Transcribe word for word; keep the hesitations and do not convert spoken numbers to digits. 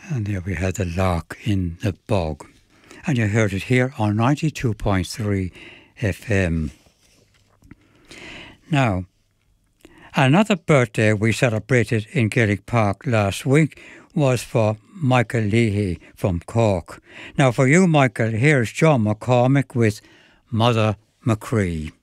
And there we had the lark in the bog. And you heard it here on ninety-two point three F M. Now, another birthday we celebrated in Gaelic Park last week was for Michael Leahy from Cork. Now for you, Michael, here's John McCormick with Mother Machree.